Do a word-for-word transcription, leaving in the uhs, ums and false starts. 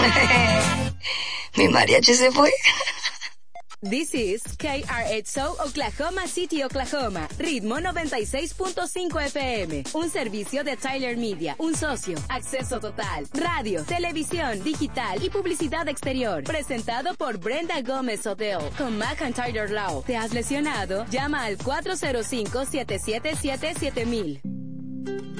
Mi mariachi se fue. This is K R X O Oklahoma City, Oklahoma. Ritmo noventa y seis punto cinco F M. Un servicio de Tyler Media. Un socio. Acceso total. Radio, televisión, digital y publicidad exterior. Presentado por Brenda Gómez Hotel. Con McIntyre Law. ¿Te has lesionado? Llama al cuatro cero cinco, siete siete siete, siete mil.